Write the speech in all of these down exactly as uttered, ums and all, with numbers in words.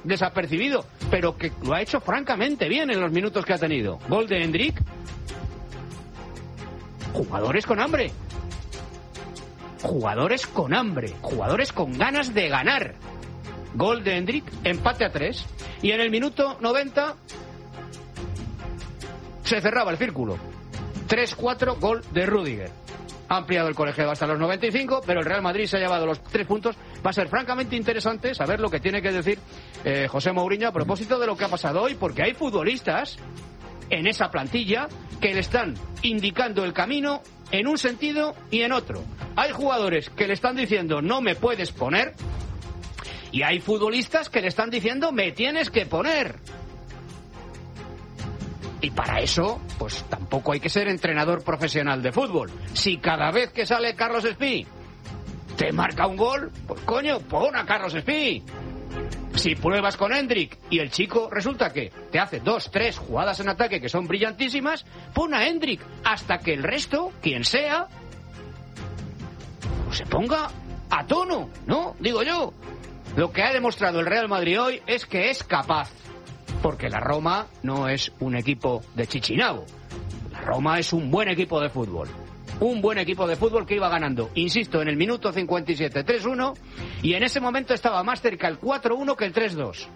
desapercibido, pero que lo ha hecho francamente bien en los minutos que ha tenido. Gol de Hendrik. Jugadores con hambre. Jugadores con hambre. Jugadores con ganas de ganar. Gol de Hendrik, empate a tres. Y en el minuto noventa se cerraba el círculo. tres cuatro, gol de Rüdiger. Ha ampliado el colegiado hasta los noventa y cinco, pero el Real Madrid se ha llevado los tres puntos. Va a ser francamente interesante saber lo que tiene que decir eh, José Mourinho a propósito de lo que ha pasado hoy, porque hay futbolistas en esa plantilla que le están indicando el camino en un sentido y en otro. Hay jugadores que le están diciendo no me puedes poner, y hay futbolistas que le están diciendo me tienes que poner. Y para eso, pues tampoco hay que ser entrenador profesional de fútbol. Si cada vez que sale Carlos Espí te marca un gol, pues coño, pon a Carlos Espí. Si pruebas con Hendrik y el chico resulta que te hace dos, tres jugadas en ataque que son brillantísimas, pon a Hendrik hasta que el resto, quien sea, pues se ponga a tono, ¿no? Digo yo. Lo que ha demostrado el Real Madrid hoy es que es capaz. Porque la Roma no es un equipo de chichinabo. La Roma es un buen equipo de fútbol. Un buen equipo de fútbol que iba ganando, insisto, en el minuto cincuenta y siete, tres uno, y en ese momento estaba más cerca el cuatro uno que el tres dos.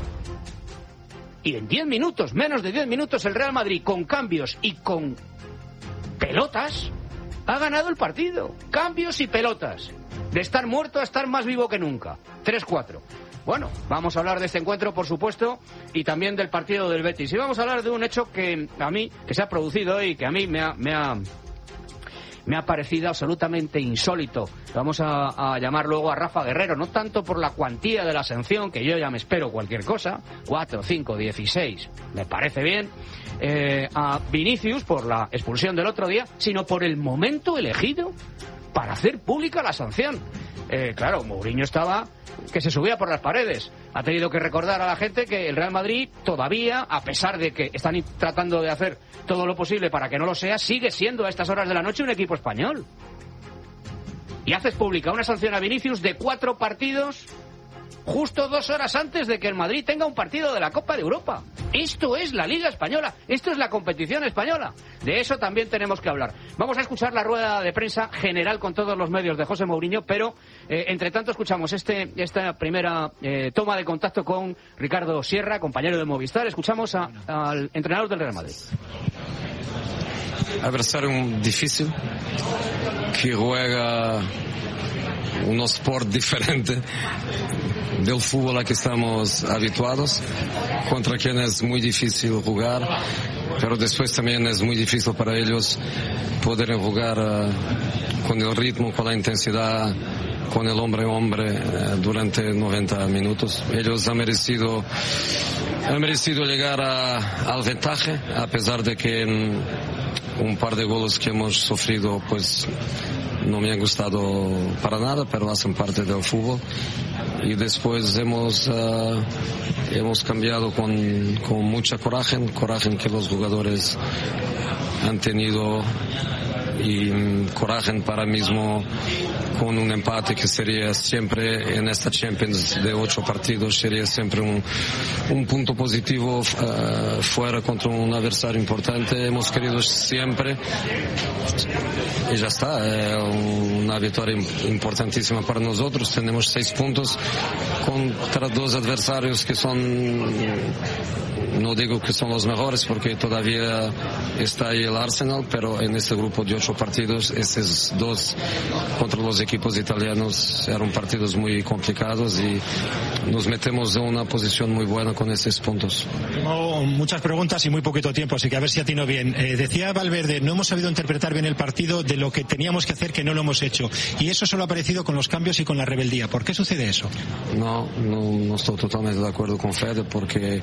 Y en diez minutos, menos de diez minutos, el Real Madrid, con cambios y con pelotas, ha ganado el partido. Cambios y pelotas. De estar muerto a estar más vivo que nunca. tres cuatro. Bueno, vamos a hablar de este encuentro, por supuesto, y también del partido del Betis. Y vamos a hablar de un hecho que a mí, que se ha producido hoy, que a mí me ha, me ha, me ha parecido absolutamente insólito. Vamos a, a llamar luego a Rafa Guerrero, no tanto por la cuantía de la sanción, que yo ya me espero cualquier cosa, cuatro, cinco, dieciséis, me parece bien, eh, a Vinicius por la expulsión del otro día, sino por el momento elegido para hacer pública la sanción. Eh, claro, Mourinho estaba que se subía por las paredes. Ha tenido que recordar a la gente que el Real Madrid todavía, a pesar de que están tratando de hacer todo lo posible para que no lo sea, sigue siendo a estas horas de la noche un equipo español. Y haces pública una sanción a Vinicius de cuatro partidos justo dos horas antes de que el Madrid tenga un partido de la Copa de Europa. Esto es la Liga Española, esto es la competición española. De eso también tenemos que hablar. Vamos a escuchar la rueda de prensa general con todos los medios de José Mourinho, pero eh, entre tanto escuchamos este, esta primera eh, toma de contacto con Ricardo Sierra, compañero de Movistar. Escuchamos a, al entrenador del Real Madrid. Adversário difícil, que juega un sport diferente del fútbol a que estamos habituados, contra quien es muy difícil jugar, pero después también es muy difícil para ellos poder jugar uh, con el ritmo, con la intensidad, con el hombre a hombre uh, durante noventa minutos. Ellos han merecido, han merecido llegar a, al ventaje, a pesar de que um, un par de goles que hemos sufrido pues no me han gustado para nada, pero hacen parte del fútbol. Y después hemos uh, hemos cambiado con, con mucha coraje, coraje que los jugadores han tenido, y um, coraje para mismo con un empate que sería siempre en esta Champions de ocho partidos, sería siempre un, un punto positivo uh, fuera contra un adversario importante. Hemos querido siempre, y ya está, es una victoria importantísima para nosotros. Tenemos seis puntos contra dos adversarios que son, no digo que son los mejores porque todavía está ahí el Arsenal, pero en este grupo de ocho partidos, estos dos contra los equipos italianos eran partidos muy complicados y nos metemos en una posición muy buena con estos puntos. Tengo muchas preguntas y muy poquito tiempo, así que a ver si atino bien. Eh, decía Valverde, no hemos sabido interpretar bien el partido, de lo que teníamos que hacer que no lo hemos hecho, y eso solo ha aparecido con los cambios y con la rebeldía. ¿Por qué sucede eso? No, no, no estoy totalmente de acuerdo con Fede, porque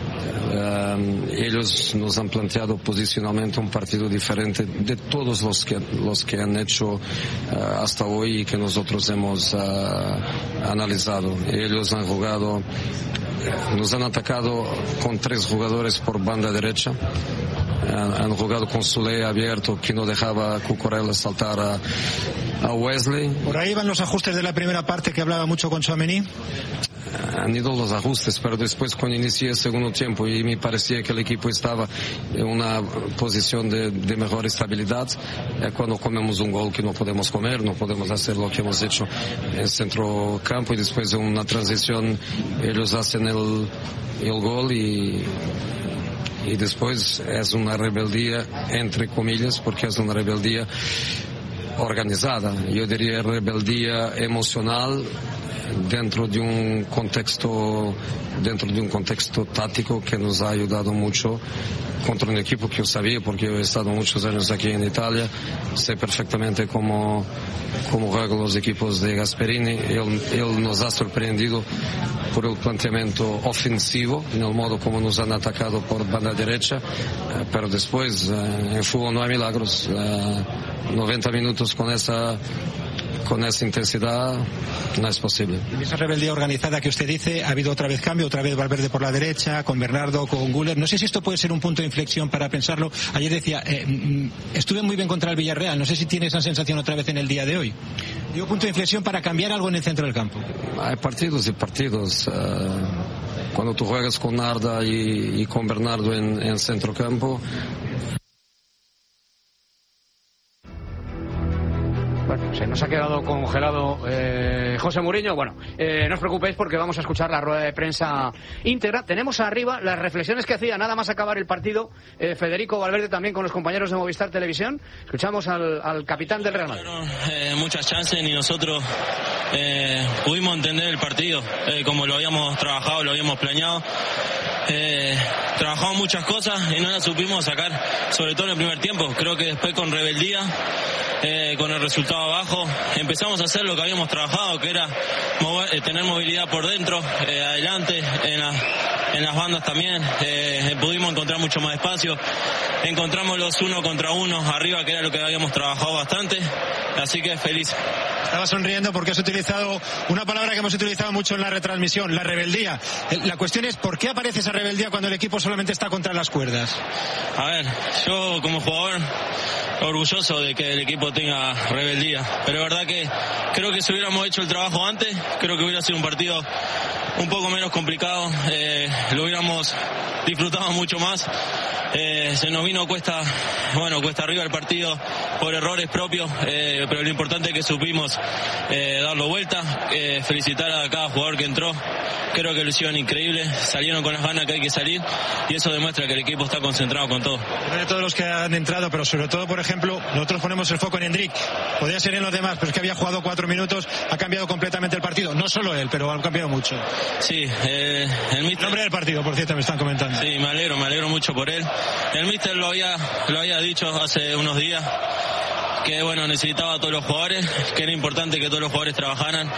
Um, ellos nos han planteado posicionalmente un partido diferente de todos los que los que han hecho uh, hasta hoy y que nosotros hemos uh, analizado. Ellos han jugado, nos han atacado con tres jugadores por banda derecha. Han, han jugado con Soulé abierto, que no dejaba a Cucurella saltar a, a Wesley. ¿Por ahí van los ajustes de la primera parte que hablaba mucho con Tchouaméni? han ido los ajustes, pero después cuando inicié el segundo tiempo y me parecía que el equipo estaba en una posición de, de mejor estabilidad, eh, cuando comemos un gol que no podemos comer, no podemos hacer lo que hemos hecho en el centro campo, y después de una transición ellos hacen el, el gol y y después es una rebeldía entre comillas, porque es una rebeldía organizada, yo diría rebeldía emocional dentro de un contexto dentro de un contexto táctico que nos ha ayudado mucho contra un equipo que yo sabía, porque yo he estado muchos años aquí en Italia, sé perfectamente cómo, cómo juegan los equipos de Gasperini. Él, él nos ha sorprendido por el planteamiento ofensivo, en el modo como nos han atacado por banda derecha, pero después en fútbol no hay milagros. noventa minutos con esa con esa intensidad no es posible. En esa rebeldía organizada que usted dice, ha habido otra vez cambio, otra vez Valverde por la derecha, con Bernardo, con Güler. No sé si esto puede ser un punto de inflexión para pensarlo. Ayer decía, eh, estuve muy bien contra el Villarreal, no sé si tiene esa sensación otra vez en el día de hoy. Digo, punto de inflexión para cambiar algo en el centro del campo. Hay partidos y partidos. Uh, cuando tú juegas con Arda y, y con Bernardo en el centro campo, bueno, se nos ha quedado congelado eh, José Mourinho. Bueno, eh, no os preocupéis porque vamos a escuchar la rueda de prensa íntegra. Tenemos arriba las reflexiones que hacía nada más acabar el partido eh, Federico Valverde también con los compañeros de Movistar Televisión. Escuchamos al, al capitán del Real Madrid. Eh, muchas chances y nosotros eh, pudimos entender el partido eh, como lo habíamos trabajado, lo habíamos planeado. Eh, trabajamos muchas cosas y no las supimos sacar, sobre todo en el primer tiempo. Creo que después con rebeldía, eh, con el resultado abajo, empezamos a hacer lo que habíamos trabajado, que era mover, eh, tener movilidad por dentro, eh, adelante, en, la, en las bandas también. Eh, pudimos encontrar mucho más espacio, encontramos los uno contra uno arriba, que era lo que habíamos trabajado bastante, así que feliz. Estaba sonriendo porque has utilizado una palabra que hemos utilizado mucho en la retransmisión, la rebeldía. La cuestión es, ¿por qué aparece esa rebeldía cuando el equipo solamente está contra las cuerdas? A ver, yo como jugador orgulloso de que el equipo tenga rebeldía, pero es verdad que creo que si hubiéramos hecho el trabajo antes, creo que hubiera sido un partido un poco menos complicado, eh, lo hubiéramos disfrutado mucho más. Eh, se nos vino cuesta, bueno, cuesta arriba el partido por errores propios, eh, pero lo importante es que supimos eh, darlo vuelta, eh, felicitar a cada jugador que entró, creo que lo hicieron increíble, salieron con las ganas que hay que salir y eso demuestra que el equipo está concentrado con todo. De todos los que han entrado, pero sobre todo, por ejemplo, nosotros ponemos el foco en Endrick, podría ser en los demás, pero es que había jugado cuatro minutos, ha cambiado completamente el partido, no solo él, pero ha cambiado mucho. Sí, eh, el mister... nombre del partido, por cierto, me están comentando. Sí, me alegro, me alegro mucho por él. El míster lo había, lo había dicho hace unos días, que bueno, necesitaba a todos los jugadores, que era importante que todos los jugadores trabajaran,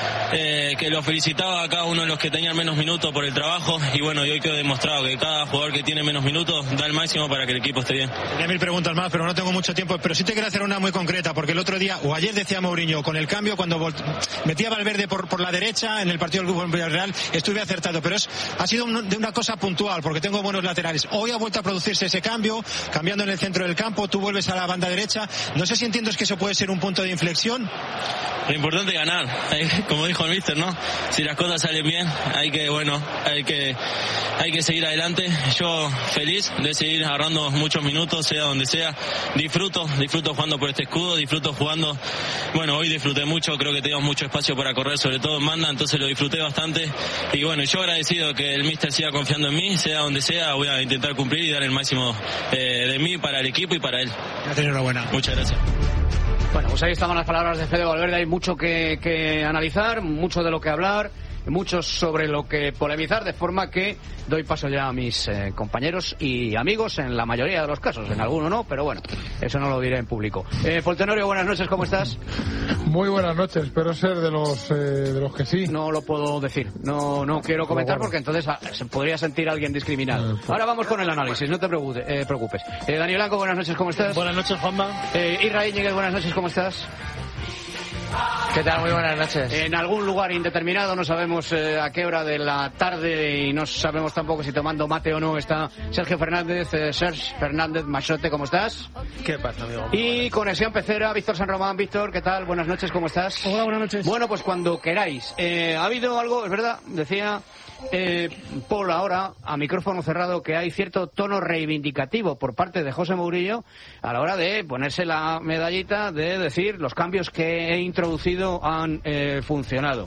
eh, que lo felicitaba a cada uno de los que tenían menos minutos por el trabajo, y bueno, y hoy quedó demostrado que cada jugador que tiene menos minutos da el máximo para que el equipo esté bien. Tenía mil preguntas más, pero no tengo mucho tiempo, pero sí te quiero hacer una muy concreta, porque el otro día, o ayer decía Mourinho, con el cambio, cuando metía a Valverde por, por la derecha, en el partido del Grupo Villarreal, estuve acertado, pero es, ha sido un, de una cosa puntual, porque tengo buenos laterales. Hoy ha vuelto a producirse ese cambio, cambiando en el centro del campo, tú vuelves a la banda derecha, no sé si entiendes que eso puede ser un punto de inflexión. Lo importante es ganar, como dijo el míster, ¿no? Si las cosas salen bien, hay que, bueno, hay que, hay que seguir adelante. Yo feliz de seguir agarrando muchos minutos, sea donde sea. Disfruto, disfruto jugando por este escudo, disfruto jugando, bueno, hoy disfruté mucho, creo que teníamos mucho espacio para correr, sobre todo en banda, entonces lo disfruté bastante. Y bueno, yo agradecido que el míster siga confiando en mí, sea donde sea, voy a intentar cumplir y dar el máximo eh, de mí para el equipo y para él. Gracias, enhorabuena. Muchas gracias. Bueno, pues ahí estaban las palabras de Fede Valverde. Hay mucho que, que analizar, mucho de lo que hablar, mucho sobre lo que polemizar, de forma que doy paso ya a mis eh, compañeros y amigos en la mayoría de los casos, en alguno no, pero bueno, eso no lo diré en público. Eh, Paul Tenorio, buenas noches, ¿cómo estás? Muy buenas noches, espero ser de los eh, de los que sí. No lo puedo decir, no no quiero comentar bueno. Porque entonces ah, se podría sentir alguien discriminado. Eh, pues... Ahora vamos con el análisis, no te preocupes. Eh, preocupes. Eh, Daniel Blanco, buenas noches, ¿cómo estás? Buenas noches, Juanma. Eh, Israel Íñiguez, buenas noches, ¿cómo estás? ¿Qué tal? Muy buenas noches. En algún lugar indeterminado, no sabemos eh, a qué hora de la tarde y no sabemos tampoco si tomando mate o no, está Sergio Fernández. eh, Sergio Fernández Machote, ¿cómo estás? ¿Qué pasa, amigo? Y Conexión Pecera, Víctor San Román. Víctor, ¿qué tal? Buenas noches, ¿cómo estás? Hola, buenas noches. Bueno, pues cuando queráis. Eh, ha habido algo, es verdad, decía eh, Paul ahora, a micrófono cerrado, que hay cierto tono reivindicativo por parte de José Mourinho a la hora de ponerse la medallita de decir los cambios que he introducido han eh, funcionado.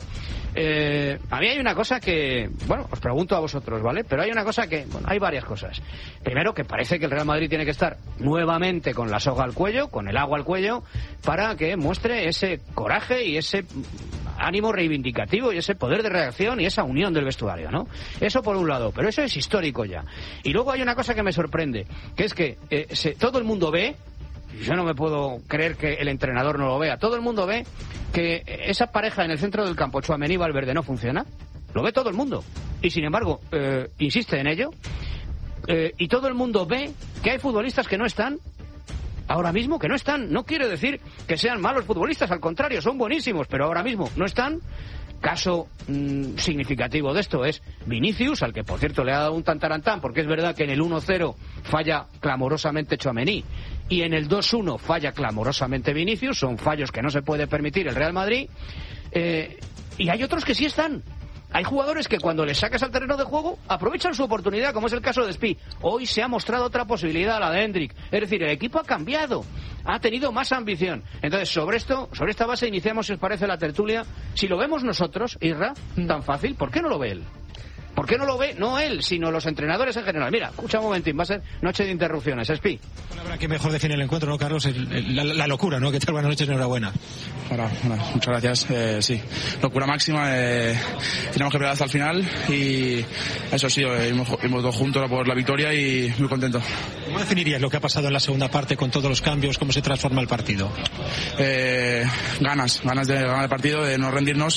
Eh, a mí hay una cosa que, bueno, os pregunto a vosotros, ¿vale? Pero hay una cosa que, bueno, hay varias cosas. Primero, que parece que el Real Madrid tiene que estar nuevamente con la soga al cuello, con el agua al cuello, para que muestre ese coraje y ese ánimo reivindicativo y ese poder de reacción y esa unión del vestuario, ¿no? Eso por un lado, pero eso es histórico ya. Y luego hay una cosa que me sorprende, que es que eh, se, todo el mundo ve, yo no me puedo creer que el entrenador no lo vea, todo el mundo ve que esa pareja en el centro del campo, Tchouaméni y Valverde, no funciona. Lo ve todo el mundo. Y sin embargo, eh, insiste en ello. Eh, y todo el mundo ve que hay futbolistas que no están ahora mismo, que no están. No quiere decir que sean malos futbolistas, al contrario, son buenísimos, pero ahora mismo no están. Caso mmm, significativo de esto es Vinicius, al que por cierto le ha dado un tantarantán, porque es verdad que en el uno cero falla clamorosamente Tchouaméni y en el dos uno falla clamorosamente Vinicius. Son fallos que no se puede permitir el Real Madrid. Eh, y hay otros que sí están. Hay jugadores que cuando les sacas al terreno de juego aprovechan su oportunidad, como es el caso de Spi. Hoy se ha mostrado otra posibilidad, la de Hendrik. Es decir, el equipo ha cambiado, ha tenido más ambición. Entonces, sobre esto, sobre esta base iniciamos, si os parece, la tertulia. Si lo vemos nosotros, Isra, tan fácil, ¿por qué no lo ve él? ¿Por qué no lo ve? No él, sino los entrenadores en general. Mira, escucha un momentín, va a ser noche de interrupciones. Espi. Una palabra que mejor define el encuentro, ¿no, Carlos? El, el, la, la locura, ¿no? ¿Qué tal? Buenas noches, enhorabuena. Hola, hola, muchas gracias. Eh, sí, locura máxima. Eh, tenemos que pelear hasta el final y eso sí, eh, hemos, hemos dos juntos por la victoria y muy contento. ¿Cómo definirías lo que ha pasado en la segunda parte con todos los cambios? ¿Cómo se transforma el partido? Eh, ganas, ganas de ganar el partido, de no rendirnos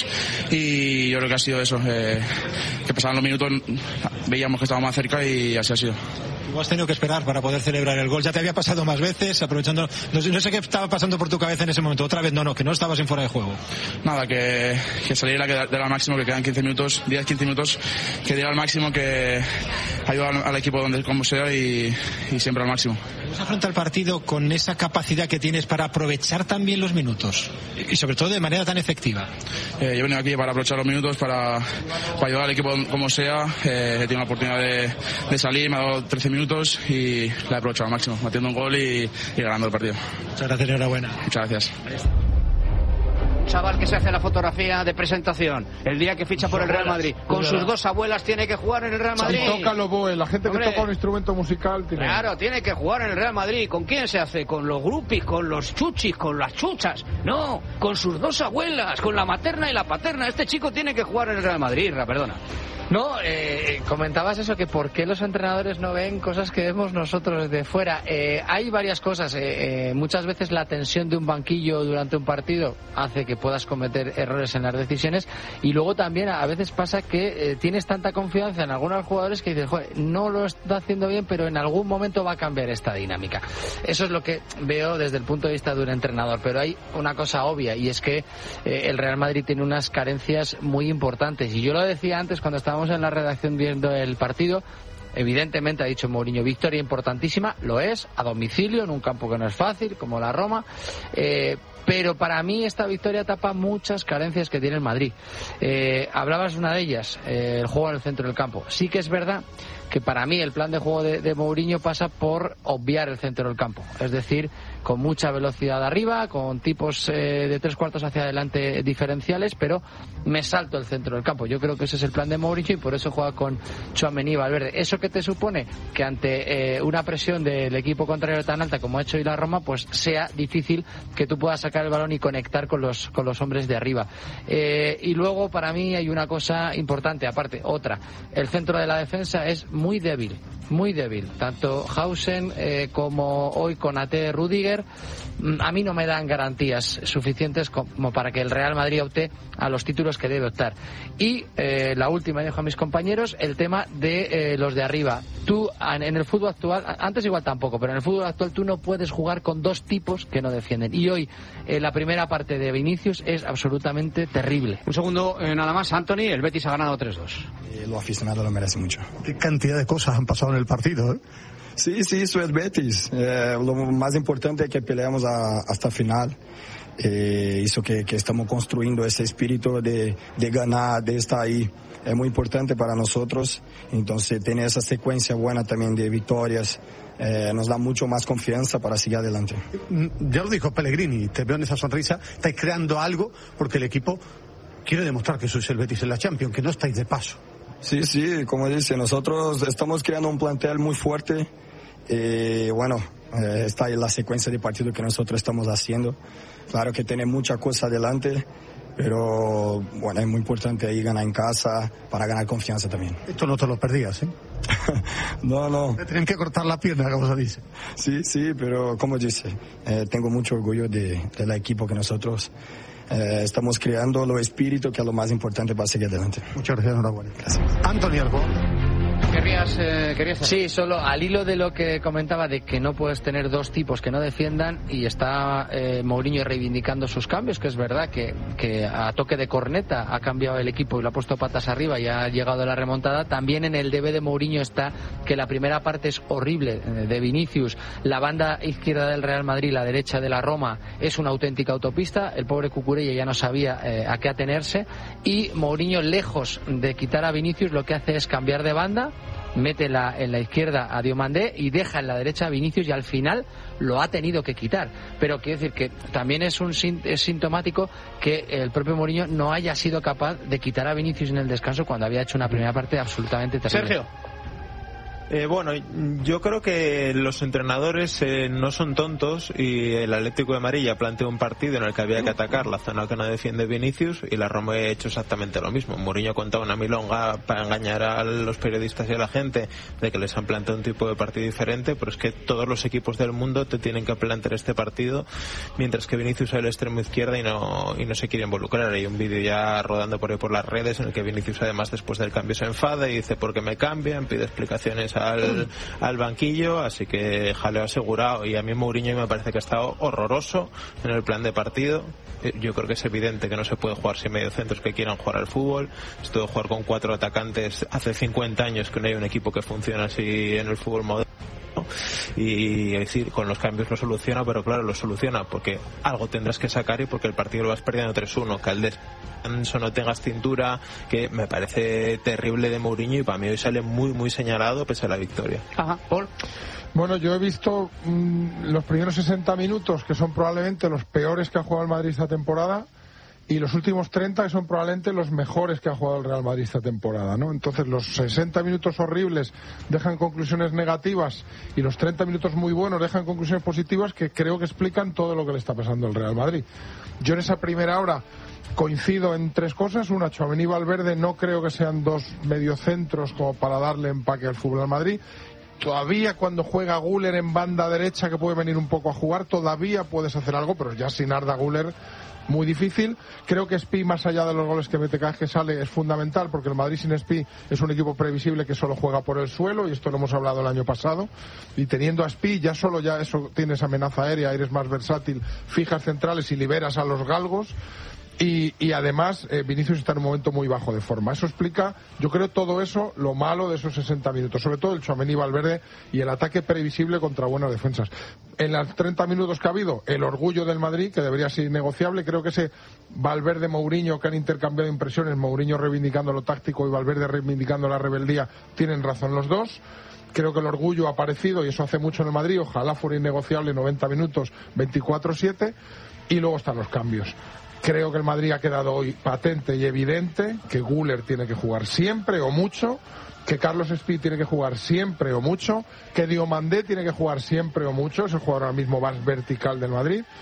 y yo creo que ha sido eso. Eh, que pasaban los minutos, veíamos que estábamos más cerca y así ha sido. Tú has tenido que esperar para poder celebrar el gol. Ya te había pasado más veces, aprovechando... No sé, no sé qué estaba pasando por tu cabeza en ese momento. Otra vez no, no, que no estabas en fuera de juego. Nada, que, que saliera, que diera al máximo, que quedan quince minutos, diez quince minutos, que diera al máximo, que ayuda al, al equipo donde como sea y, y siempre al máximo. ¿Cómo se afronta el partido con esa capacidad que tienes para aprovechar también los minutos? Y sobre todo de manera tan efectiva. Eh, yo he venido aquí para aprovechar los minutos, para, para ayudar al equipo como sea. Eh, he tenido la oportunidad de, de salir, me ha dado trece minutos y la he aprovechado al máximo, metiendo un gol y, y ganando el partido. Muchas gracias, enhorabuena. Muchas gracias. Chaval que se hace la fotografía de presentación el día que ficha por el Real Madrid con sus dos abuelas, tiene que jugar en el Real Madrid. Y toca los boes, la gente Hombre, que toca un instrumento musical tiene... Claro, tiene que jugar en el Real Madrid. ¿Con quién se hace? ¿Con los grupis, con los chuchis, con las chuchas? No, con sus dos abuelas, con la materna y la paterna. Este chico tiene que jugar en el Real Madrid, Ra, perdona. No, eh, comentabas eso, que por qué los entrenadores no ven cosas que vemos nosotros desde fuera. Eh, hay varias cosas. Eh, eh, muchas veces la tensión de un banquillo durante un partido hace que puedas cometer errores en las decisiones, y luego también a veces pasa que eh, tienes tanta confianza en algunos jugadores que dices, joder, no lo está haciendo bien, pero en algún momento va a cambiar esta dinámica. Eso es lo que veo desde el punto de vista de un entrenador, pero hay una cosa obvia, y es que eh, el Real Madrid tiene unas carencias muy importantes, y yo lo decía antes cuando estábamos en la redacción viendo el partido. Evidentemente, ha dicho Mourinho, victoria importantísima, lo es, a domicilio, en un campo que no es fácil, como la Roma, eh, pero para mí esta victoria tapa muchas carencias que tiene el Madrid. Eh, hablabas de una de ellas, eh, el juego en el centro del campo. Sí que es verdad que para mí el plan de juego de, de Mourinho pasa por obviar el centro del campo, es decir, con mucha velocidad arriba, con tipos eh, de tres cuartos hacia adelante diferenciales, pero me salto el centro del campo. Yo creo que ese es el plan de Mourinho y por eso juega con Tchouaméni y Valverde. ¿Eso qué te supone? Que ante eh, una presión del equipo contrario tan alta como ha hecho hoy la Roma, pues sea difícil que tú puedas sacar el balón y conectar con los, con los hombres de arriba. Eh, y luego para mí hay una cosa importante, aparte, otra. El centro de la defensa es muy débil. muy débil. Tanto Hausen eh, como hoy Konaté, Rüdiger, a mí no me dan garantías suficientes como para que el Real Madrid opte a los títulos que debe optar. Y eh, la última, dejo a mis compañeros, el tema de eh, los de arriba. Tú, en el fútbol actual, antes igual tampoco, pero en el fútbol actual tú no puedes jugar con dos tipos que no defienden. Y hoy, eh, la primera parte de Vinicius es absolutamente terrible. Un segundo, eh, nada más, Anthony, el Betis ha ganado tres dos. Y los aficionados lo merecen mucho. ¿Qué cantidad de cosas han pasado en el partido, eh? Sí, sí, eso es Betis. Eh, lo más importante es que peleamos a, hasta el final. Eh, eso que, que estamos construyendo, ese espíritu de, de ganar, de estar ahí, es muy importante para nosotros. Entonces, tener esa secuencia buena también de victorias eh, nos da mucho más confianza para seguir adelante. Ya lo dijo Pellegrini, te veo en esa sonrisa, estáis creando algo porque el equipo quiere demostrar que sois el Betis en la Champions, que no estáis de paso. Sí, sí, como dice, nosotros estamos creando un plantel muy fuerte. Y bueno, eh, está ahí la secuencia de partidos que nosotros estamos haciendo. Claro que tiene mucha cosa adelante, pero bueno, es muy importante ahí ganar en casa para ganar confianza también. Esto no te lo perdías, ¿eh? No, no. Te tienen que cortar la pierna, como se dice. Sí, sí, pero como dice, eh, tengo mucho orgullo de, del equipo que nosotros eh, estamos creando, lo espíritu que es lo más importante para seguir adelante. Muchas gracias, enhorabuena. Gracias. Anthony Albo. ¿Querrías, eh, querías Sí, solo al hilo de lo que comentaba de que no puedes tener dos tipos que no defiendan, y está eh, Mourinho reivindicando sus cambios, que es verdad que, que a toque de corneta ha cambiado el equipo y lo ha puesto patas arriba y ha llegado a la remontada. También en el debe de Mourinho está que la primera parte es horrible de Vinicius, la banda izquierda del Real Madrid, la derecha de la Roma, es una auténtica autopista. El pobre Cucurella ya no sabía eh, a qué atenerse, y Mourinho, lejos de quitar a Vinicius, lo que hace es cambiar de banda, mete la, en la izquierda a Diomandé y deja en la derecha a Vinicius, y al final lo ha tenido que quitar. Pero quiero decir que también es un es sintomático que el propio Mourinho no haya sido capaz de quitar a Vinicius en el descanso cuando había hecho una primera parte absolutamente terrible. Sergio. Eh, bueno, yo creo que los entrenadores eh, no son tontos, y el Atlético de Madrid ya planteó un partido en el que había que atacar la zona que no defiende Vinicius, y la Roma ha hecho exactamente lo mismo. Mourinho ha contado una milonga para engañar a los periodistas y a la gente de que les han planteado un tipo de partido diferente, pero es que todos los equipos del mundo te tienen que plantear este partido, mientras que Vinicius es el extremo izquierda y no, y no se quiere involucrar. Hay un vídeo ya rodando por ahí por las redes en el que Vinicius, además, después del cambio se enfada y dice ¿por qué me cambian? Pide explicaciones Al, al banquillo, así que jaleo asegurado. Y a mí Mourinho me parece que ha estado horroroso en el plan de partido. Yo creo que es evidente que no se puede jugar sin mediocentros que quieran jugar al fútbol. Esto de jugar con cuatro atacantes hace cincuenta años que no hay un equipo que funcione así en el fútbol moderno. Y es decir, con los cambios lo soluciona, pero claro, lo soluciona porque algo tendrás que sacar y porque el partido lo vas perdiendo tres uno. Que al descanso no tengas cintura, que me parece terrible de Mourinho, y para mí hoy sale muy muy señalado pese a la victoria. Ajá, Paul. Bueno, yo he visto mmm, los primeros sesenta minutos, que son probablemente los peores que ha jugado el Madrid esta temporada, y los últimos treinta, que son probablemente los mejores que ha jugado el Real Madrid esta temporada, ¿no? Entonces, los sesenta minutos horribles dejan conclusiones negativas, y los treinta minutos muy buenos dejan conclusiones positivas que creo que explican todo lo que le está pasando al Real Madrid. Yo en esa primera hora coincido en tres cosas. Una, Tchouaméni y Valverde no creo que sean dos mediocentros como para darle empaque al fútbol al Madrid. Todavía cuando juega Güler en banda derecha, que puede venir un poco a jugar, todavía puedes hacer algo, pero ya sin Arda Güler muy difícil. Creo que Spi, más allá de los goles que mete cada vez que sale, es fundamental, porque el Madrid sin Spi es un equipo previsible que solo juega por el suelo, y esto lo hemos hablado el año pasado, y teniendo a Spi ya solo ya eso tienes amenaza aérea, eres más versátil, fijas centrales y liberas a los galgos. Y, y además eh, Vinicius está en un momento muy bajo de forma. Eso explica, yo creo, todo eso, lo malo de esos sesenta minutos, sobre todo el Tchouaméni y Valverde y el ataque previsible contra buenas defensas. En los treinta minutos que ha habido, el orgullo del Madrid, que debería ser innegociable. Creo que ese Valverde-Mourinho, que han intercambiado impresiones, Mourinho reivindicando lo táctico y Valverde reivindicando la rebeldía, tienen razón los dos. Creo que el orgullo ha aparecido, y eso hace mucho en el Madrid. Ojalá fuera innegociable noventa minutos, veinticuatro siete. Y luego están los cambios. Creo que el Madrid ha quedado hoy patente y evidente que Güler tiene que jugar siempre o mucho, que Carlos Spi tiene que jugar siempre o mucho, que Diomandé tiene que jugar siempre o mucho, es el jugador ahora mismo más vertical del Madrid,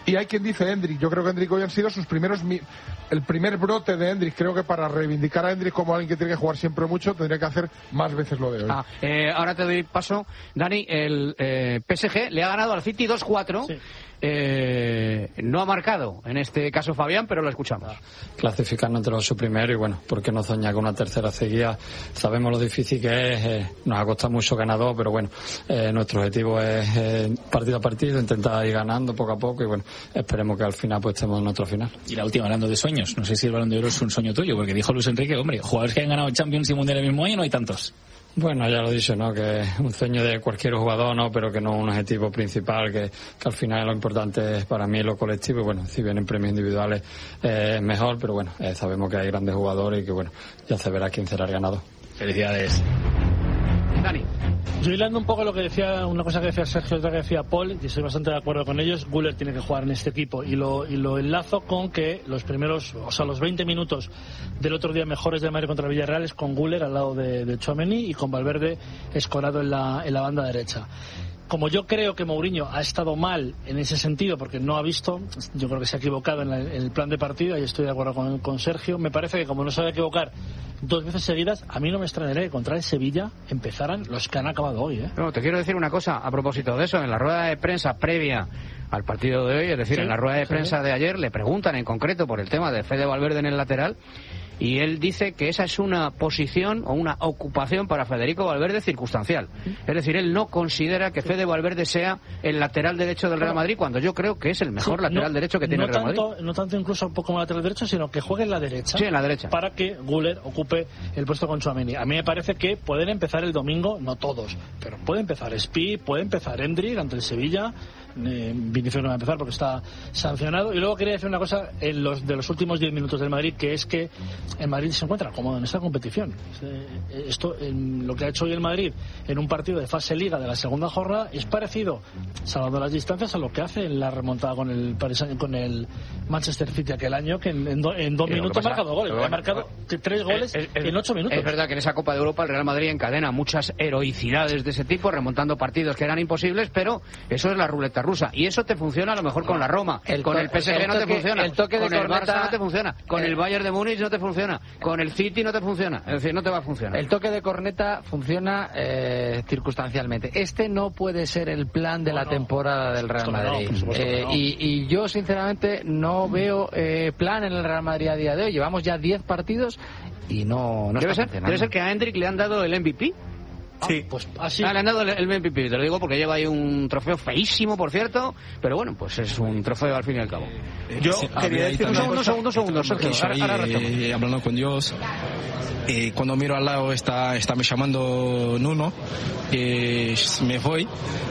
Y hay quien dice Endrick. Yo creo que Endrick hoy han sido sus primeros... El primer brote de Endrick. Creo que para reivindicar a Endrick como alguien que tiene que jugar siempre mucho, tendría que hacer más veces lo de hoy. Ah, eh, ahora te doy paso. Dani, el eh, P S G le ha ganado al City dos cuatro. Sí. Eh, no ha marcado, en este caso Fabián, pero lo escuchamos. Clasificarnos entre los ocho primeros y bueno, ¿por qué no soñar con una tercera seguida? Sabemos lo difícil que es, eh, nos ha costado mucho ganar dos, pero bueno, eh, nuestro objetivo es eh, partido a partido, intentar ir ganando poco a poco y bueno, esperemos que al final pues estemos en otra final. Y la última, hablando de sueños, no sé si el Balón de Oro es un sueño tuyo, porque dijo Luis Enrique, hombre, jugadores que han ganado Champions y Mundial el mismo año no hay tantos. Bueno, ya lo he dicho, ¿no? Que es un sueño de cualquier jugador, ¿no? Pero que no un objetivo principal, que, que al final lo importante es para mí lo colectivo. Y bueno, si vienen premios individuales eh, es mejor, pero bueno, eh, sabemos que hay grandes jugadores y que bueno, ya se verá quién será el ganador. Felicidades. Dani. Yo hilando un poco lo que decía, una cosa que decía Sergio, otra que decía Paul, y estoy bastante de acuerdo con ellos, Güler tiene que jugar en este equipo y lo, y lo enlazo con que los primeros, o sea, los veinte minutos del otro día mejores de Madrid contra Villarreal es con Güler al lado de, de Tchouaméni y con Valverde escorado en la, en la banda derecha. Como yo creo que Mourinho ha estado mal en ese sentido, porque no ha visto, yo creo que se ha equivocado en, la, en el plan de partido, y estoy de acuerdo con, con Sergio, me parece que como no se va a equivocar dos veces seguidas, a mí no me extrañaría que contra el Sevilla empezaran los que han acabado hoy. ¿eh? No, te quiero decir una cosa a propósito de eso. En la rueda de prensa previa al partido de hoy, es decir, sí, en la rueda de prensa sí. de ayer, le preguntan en concreto por el tema de Fede Valverde en el lateral, y él dice que esa es una posición o una ocupación para Federico Valverde circunstancial. Es decir, él no considera que Fede Valverde sea el lateral derecho del Real Madrid, cuando yo creo que es el mejor sí, lateral no, derecho que tiene no el Real tanto, Madrid. No tanto incluso como lateral derecho, sino que juegue en la derecha. Sí, en la derecha. Para que Güler ocupe el puesto con Tchouaméni. A mí me parece que pueden empezar el domingo, no todos, pero puede empezar Spi, puede empezar Endrick ante el Sevilla. Eh, Vinicius no va a empezar porque está sancionado. Y luego quería decir una cosa en los de los últimos diez minutos del Madrid, que es que el Madrid se encuentra cómodo en esta competición. Esto, en lo que ha hecho hoy el Madrid en un partido de fase liga de la segunda jornada es parecido, salvando las distancias, a lo que hace en la remontada con el Paris, con el Manchester City aquel año, que en, en, do, en dos sí, minutos ha marcado goles. Ha marcado tres goles es, es, en ocho minutos. Es verdad que en esa Copa de Europa el Real Madrid encadena muchas heroicidades de ese tipo, remontando partidos que eran imposibles, pero eso es la ruleta rusa. Y eso te funciona a lo mejor con la Roma. El con el P S G el no toque, te funciona. El toque con de el corneta, Barça no te funciona. Con el, el Bayern de Múnich no te funciona. Con el City no te funciona. Es decir, no te va a funcionar. El toque de corneta funciona eh, circunstancialmente. Este no puede ser el plan de no, la no. temporada del Real Madrid. No, eh, no. y, y yo, sinceramente, no veo eh, plan en el Real Madrid a día de hoy. Llevamos ya diez partidos y no, no debe está ser, Debe ser que a Endrick le han dado el M V P. Sí, pues así. Ah, le han dado el M V P, te lo digo porque lleva ahí un trofeo feísimo, por cierto, pero bueno, pues es un trofeo al fin y al cabo. Yo sí, quería decir un segundo, segundo, segundo, Sergio. Ahora, ahora eh, hablando con Dios, eh, cuando miro al lado está, está me llamando Nuno, eh, me voy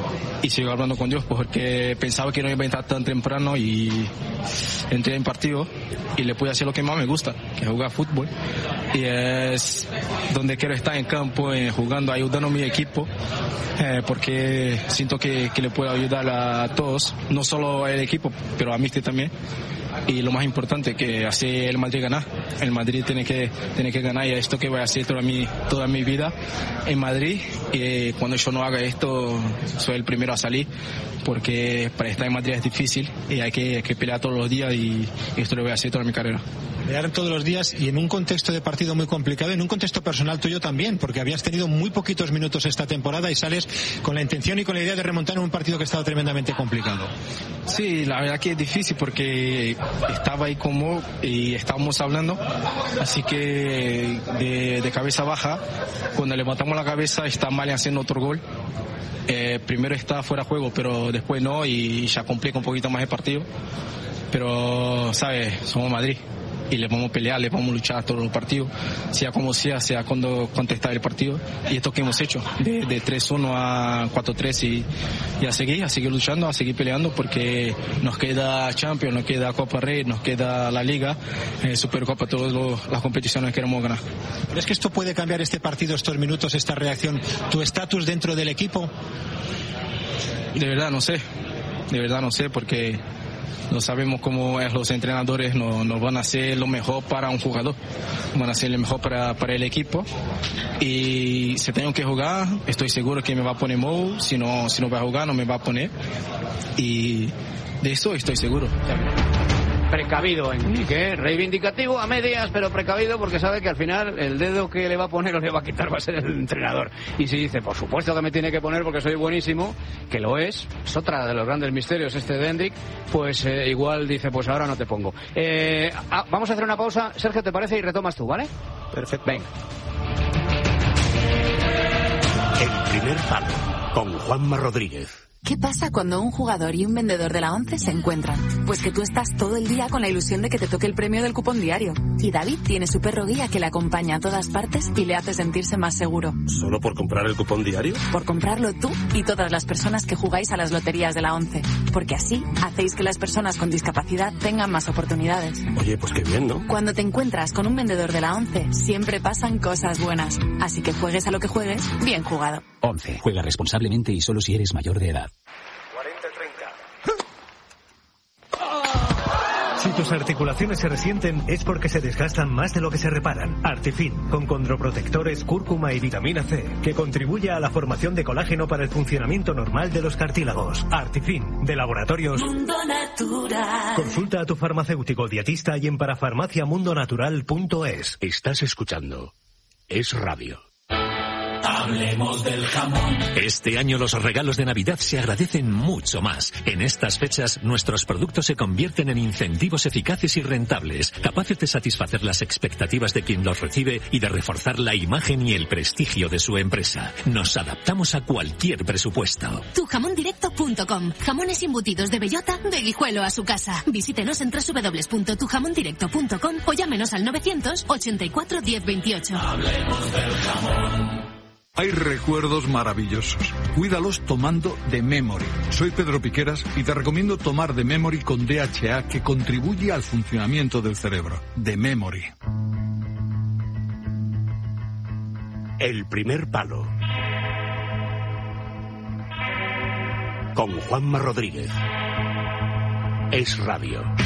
y sigo hablando con Dios porque pensaba que no iba a entrar tan temprano y entré en partido y le pude hacer lo que más me gusta, que es jugar fútbol, y es donde quiero estar en campo, eh, jugando, ayudando a mi equipo, eh, porque siento que, que le puedo ayudar a todos, no solo al equipo, pero a mí también. Y lo más importante, que hace el Madrid ganar. El Madrid tiene que tiene que ganar, y esto que voy a hacer toda mi toda mi vida en Madrid. Y cuando yo no haga esto, soy el primero a salir, porque para estar en Madrid es difícil y hay que, hay que pelear todos los días, y esto lo voy a hacer toda mi carrera. Pelear todos los días y en un contexto de partido muy complicado, en un contexto personal tuyo también, porque habías tenido muy poquitos minutos esta temporada y sales con la intención y con la idea de remontar en un partido que estaba tremendamente complicado. Sí, la verdad que es difícil porque estaba ahí como y estábamos hablando, así que de, de cabeza baja, cuando levantamos la cabeza está Mali haciendo otro gol. Eh, primero está fuera de juego, pero después no, y ya complica un poquito más el partido. Pero, ¿sabes? Somos Madrid y le vamos a pelear, le vamos a luchar todos los partidos, sea como sea, sea cuando contestar el partido. Y esto que hemos hecho, de, de tres uno a cuatro tres, y, y a seguir, a seguir luchando, a seguir peleando, porque nos queda Champions, nos queda Copa Rey, nos queda la Liga, eh, Supercopa, todas los, las competiciones que queremos ganar. ¿Crees que esto puede cambiar este partido, estos minutos, esta reacción, tu estatus dentro del equipo? De verdad no sé, de verdad no sé, porque no sabemos cómo es, los entrenadores no, no van a hacer lo mejor para un jugador, van a hacer lo mejor para, para el equipo, y si tengo que jugar estoy seguro que me va a poner Mou, si no, si no va a jugar no me va a poner, y De eso estoy seguro. Precavido, Enrique, ¿eh? Reivindicativo a medias, pero precavido porque sabe que al final el dedo que le va a poner o le va a quitar va a ser el entrenador. Y si dice, por supuesto que me tiene que poner porque soy buenísimo, que lo es, es otra de los grandes misterios este de Hendrik, pues eh, igual dice, pues ahora no te pongo. Eh, ah, vamos a hacer una pausa, Sergio, ¿te parece? Y retomas tú, ¿vale? Perfecto. Venga. El primer palo, con Juanma Rodríguez. ¿Qué pasa cuando un jugador y un vendedor de la ONCE se encuentran? Pues que tú estás todo el día con la ilusión de que te toque el premio del cupón diario. Y David tiene su perro guía que le acompaña a todas partes y le hace sentirse más seguro. ¿Solo por comprar el cupón diario? Por comprarlo tú y todas las personas que jugáis a las loterías de la ONCE. Porque así hacéis que las personas con discapacidad tengan más oportunidades. Oye, pues qué bien, ¿no? Cuando te encuentras con un vendedor de la ONCE, siempre pasan cosas buenas. Así que juegues a lo que juegues, bien jugado. ONCE. Juega responsablemente y solo si eres mayor de edad. Si tus articulaciones se resienten es porque se desgastan más de lo que se reparan. Artifin, con condroprotectores, cúrcuma y vitamina C, que contribuye a la formación de colágeno para el funcionamiento normal de los cartílagos. Artifin, de Laboratorios Mundo Natural. Consulta a tu farmacéutico dietista y en parafarmaciamundonatural punto es. Estás escuchando Es Radio. Hablemos del jamón. Este año los regalos de Navidad se agradecen mucho más. En estas fechas, nuestros productos se convierten en incentivos eficaces y rentables, capaces de satisfacer las expectativas de quien los recibe y de reforzar la imagen y el prestigio de su empresa. Nos adaptamos a cualquier presupuesto. tu jamón directo punto com. Jamones embutidos de bellota, de Guijuelo a su casa. Visítenos en doble u doble u doble u punto tu jamón directo punto com o llámenos al novecientos ochenta y cuatro diez veintiocho. Hablemos del jamón. Hay recuerdos maravillosos. Cuídalos tomando The Memory. Soy Pedro Piqueras y te recomiendo tomar The Memory con D H A, que contribuye al funcionamiento del cerebro. The Memory. El primer palo. Con Juanma Rodríguez. Es Radio.